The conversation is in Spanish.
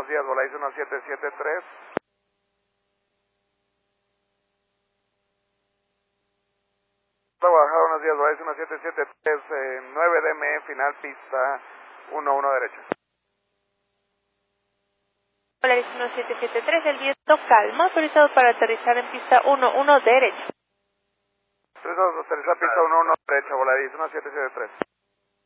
buenos días, Volaris 1773. Guadalajara, buenos días, Volaris 1773, 9DME, final pista 11 derecha. Volaris 1773, el viento calmo, autorizado para aterrizar en pista 11 derecha. Autorizado para aterrizar pista 11 derecha, Volaris 1773.